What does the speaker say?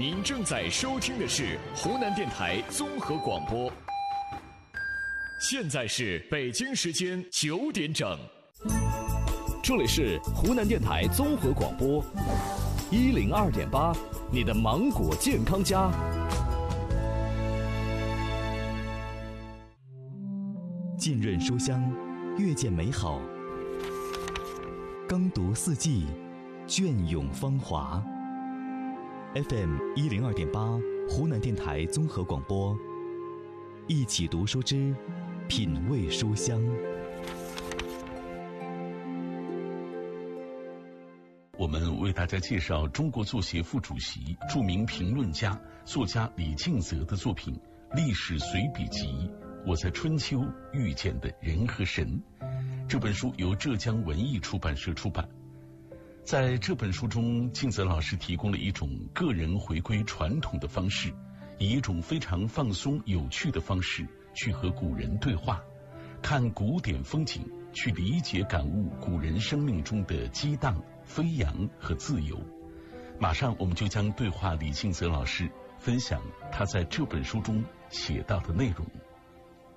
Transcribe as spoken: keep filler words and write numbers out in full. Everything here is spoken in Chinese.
您正在收听的是湖南电台综合广播，现在是北京时间九点整，这里是湖南电台综合广播一零二点八，你的芒果健康家。 浸润书香，阅见美好；耕读四季，隽永芳华。F M 一零二点八，湖南电台综合广播，一起读书之品味书香。 我们为大家介绍中国作协副主席、著名评论家、作家李敬泽的作品《历史随笔集》。我在春秋遇见的人和神，这本书由浙江文艺出版社出版。在这本书中，敬泽老师提供了一种个人回归传统的方式，以一种非常放松有趣的方式去和古人对话，看古典风景，去理解感悟古人生命中的激荡、飞扬和自由。马上我们就将对话李敬泽老师，分享他在这本书中写到的内容。